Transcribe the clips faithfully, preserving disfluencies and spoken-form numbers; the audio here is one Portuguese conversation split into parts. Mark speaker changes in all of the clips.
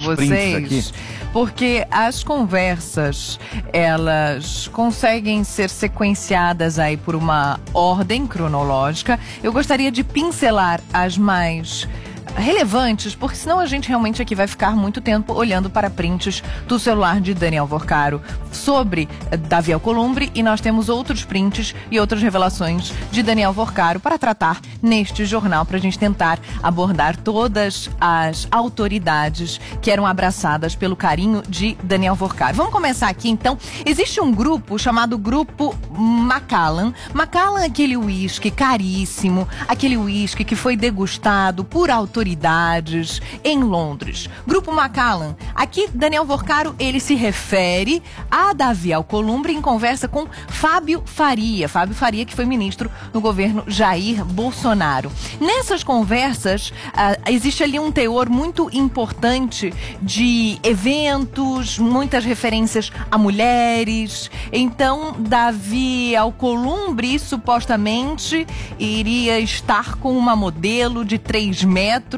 Speaker 1: vocês, porque as conversas, elas conseguem ser sequenciadas aí por uma ordem cronológica. Eu gostaria de pincelar as mais relevantes, porque senão a gente realmente aqui vai ficar muito tempo olhando para prints do celular de Daniel Vorcaro sobre Davi Alcolumbre, e nós temos outros prints e outras revelações de Daniel Vorcaro para tratar neste jornal, para a gente tentar abordar todas as autoridades que eram abraçadas pelo carinho de Daniel Vorcaro. Vamos começar aqui então. Existe um grupo chamado Grupo Macallan. Macallan é aquele uísque caríssimo, aquele uísque que foi degustado por autoridades em Londres. Grupo Macallan. Aqui, Daniel Vorcaro, ele se refere a Davi Alcolumbre em conversa com Fábio Faria. Fábio Faria, que foi ministro no governo Jair Bolsonaro. Nessas conversas, uh, existe ali um teor muito importante de eventos, muitas referências a mulheres. Então, Davi Alcolumbre, supostamente, iria estar com uma modelo de três metros.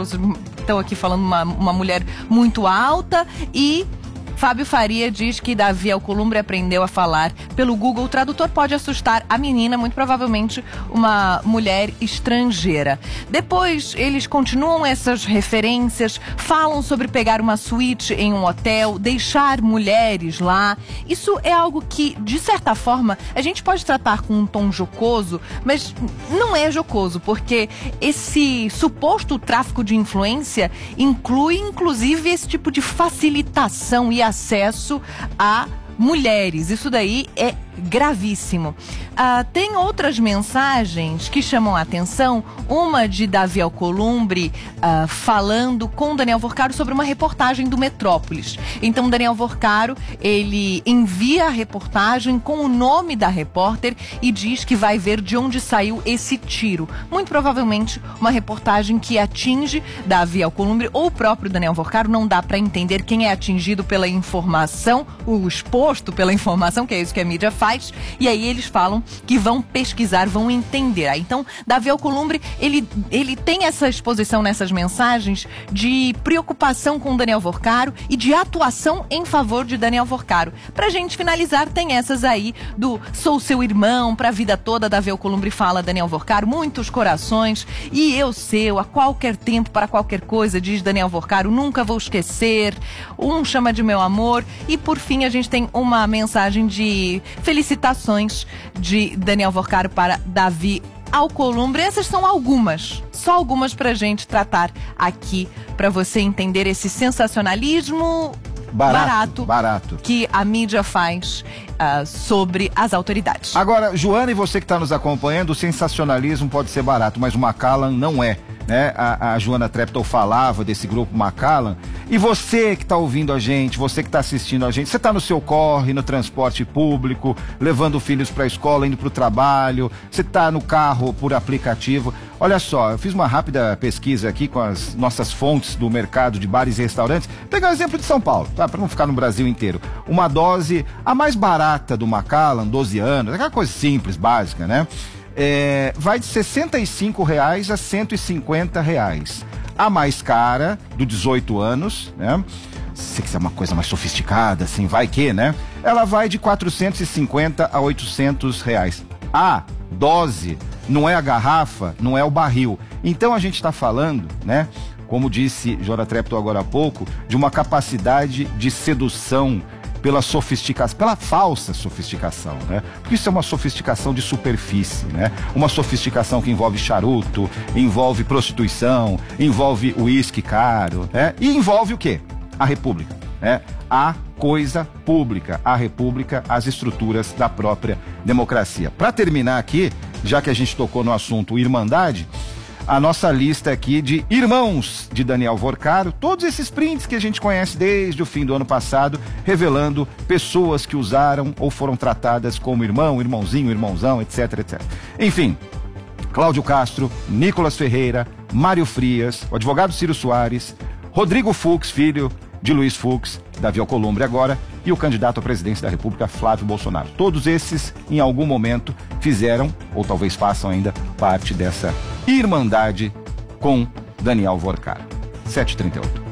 Speaker 1: Estão aqui falando uma, uma mulher muito alta, e Fábio Faria diz que Davi Alcolumbre aprendeu a falar pelo Google. O tradutor pode assustar a menina, muito provavelmente uma mulher estrangeira. Depois, eles continuam essas referências, falam sobre pegar uma suíte em um hotel, deixar mulheres lá. Isso é algo que, de certa forma, a gente pode tratar com um tom jocoso, mas não é jocoso, porque esse suposto tráfico de influência inclui, inclusive, esse tipo de facilitação e acesso a mulheres. Isso daí é gravíssimo. Ah, tem outras mensagens que chamam a atenção. Uma de Davi Alcolumbre ah, falando com Daniel Vorcaro sobre uma reportagem do Metrópolis. Então, Daniel Vorcaro, ele envia a reportagem com o nome da repórter e diz que vai ver de onde saiu esse tiro. Muito provavelmente uma reportagem que atinge Davi Alcolumbre ou o próprio Daniel Vorcaro. Não dá para entender quem é atingido pela informação, o exposto pela informação, que é isso que a mídia faz. E aí eles falam que vão pesquisar, vão entender. Aí, então, Davi Alcolumbre, ele, ele tem essa exposição nessas mensagens de preocupação com Daniel Vorcaro e de atuação em favor de Daniel Vorcaro. Pra gente finalizar, tem essas aí do sou seu irmão, pra vida toda. Davi Alcolumbre fala Daniel Vorcaro, muitos corações, e eu seu, a qualquer tempo, para qualquer coisa, diz Daniel Vorcaro, nunca vou esquecer, um chama de meu amor. E por fim, a gente tem uma mensagem de felicitações de Daniel Vorcaro para Davi Alcolumbre. Essas são algumas, só algumas pra gente tratar aqui, pra você entender esse sensacionalismo barato, barato, barato. que a mídia faz uh, sobre as autoridades.
Speaker 2: Agora, Joana, e você que está nos acompanhando, o sensacionalismo pode ser barato, mas o Macallan não é. Né? A, a Joana Treptow falava desse grupo Macallan. E você que está ouvindo a gente, você que está assistindo a gente, você está no seu corre, no transporte público, levando filhos para a escola, indo para o trabalho, você está no carro por aplicativo. Olha só, eu fiz uma rápida pesquisa aqui com as nossas fontes do mercado de bares e restaurantes. Vou pegar o exemplo de São Paulo, tá? Para não ficar no Brasil inteiro. Uma dose, a mais barata do Macallan, doze anos, aquela coisa simples, básica, né? É, vai de sessenta e cinco reais a cento e cinquenta reais. A mais cara, do dezoito anos, né? Se você quiser uma coisa mais sofisticada, assim, vai que, né? Ela vai de quatrocentos e cinquenta a oitocentos reais. A dose não é a garrafa, não é o barril. Então a gente está falando, né? Como disse Joana Treptow agora há pouco, de uma capacidade de sedução pela sofisticação, pela falsa sofisticação, né? Porque isso é uma sofisticação de superfície, né? Uma sofisticação que envolve charuto, envolve prostituição, envolve uísque caro, né? E envolve o quê? A república, né? A coisa pública, a república, as estruturas da própria democracia. Para terminar aqui, já que a gente tocou no assunto Irmandade, a nossa lista aqui de irmãos de Daniel Vorcaro, todos esses prints que a gente conhece desde o fim do ano passado, revelando pessoas que usaram ou foram tratadas como irmão, irmãozinho, irmãozão, etc, etcétera. Enfim, Cláudio Castro, Nicolas Ferreira, Mário Frias, o advogado Ciro Soares, Rodrigo Fux, filho de Luiz Fux, Davi Alcolumbre agora, e o candidato à presidência da República, Flávio Bolsonaro. Todos esses, em algum momento, fizeram, ou talvez façam ainda, parte dessa irmandade com Daniel Vorcaro. sete e trinta e oito.